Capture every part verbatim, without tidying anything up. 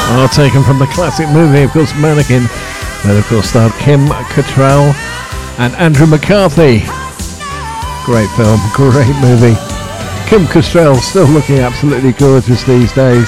are taken from the classic movie, of course, Mannequin, that of course starred Kim Cattrall and Andrew McCarthy. Great film, great movie. Kim Cattrall still looking absolutely gorgeous these days.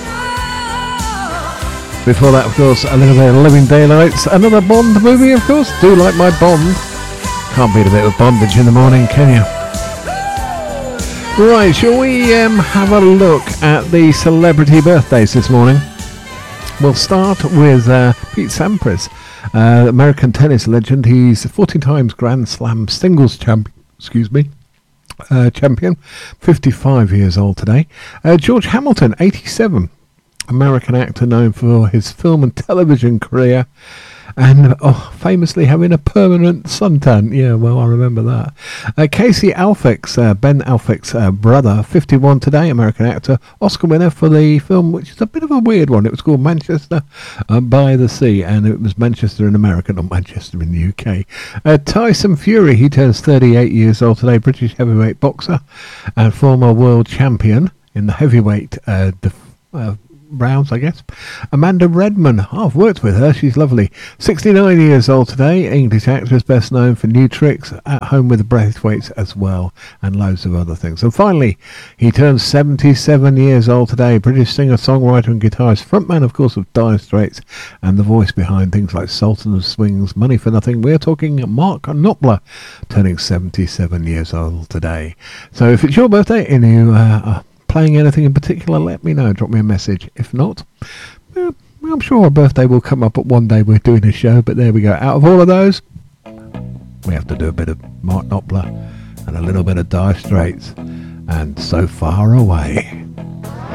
Before that, of course, a little bit of Living Daylights, another Bond movie, of course. Do like my Bond. Can't beat a bit of bondage in the morning, can you? Right, shall we um, have a look at the celebrity birthdays this morning? We'll start with uh, Pete Sampras, uh, American tennis legend. He's fourteen times Grand Slam singles champion. Excuse me. Uh, champion, fifty-five years old today. Uh, George Hamilton, eighty-seven. American actor known for his film and television career, and oh, famously having a permanent suntan. Yeah, well, I remember that. Uh, Casey Affleck, uh, Ben Affleck's uh, brother, fifty-one today, American actor, Oscar winner for the film, which is a bit of a weird one. It was called Manchester uh, by the Sea, and it was Manchester in America, not Manchester in the U K. Uh, Tyson Fury, he turns thirty-eight years old today, British heavyweight boxer and former world champion in the heavyweight uh, def- uh rounds, I guess. Amanda Redman, oh, I've worked with her, she's lovely. sixty-nine years old today, English actress best known for New Tricks, At Home with the Braithwaites as well, and loads of other things. And finally, he turns seventy-seven years old today, British singer, songwriter and guitarist, frontman of course of Dire Straits, and the voice behind things like Sultan of Swing's Money for Nothing. We're talking Mark Knopfler, turning seventy-seven years old today. So if it's your birthday and you uh, are playing anything in particular, let me know, drop me a message. If not, well, I'm sure a birthday will come up at one day we're doing a show, but there we go. Out of all of those, we have to do a bit of Mark Knopfler and a little bit of Dire Straits and So Far Away.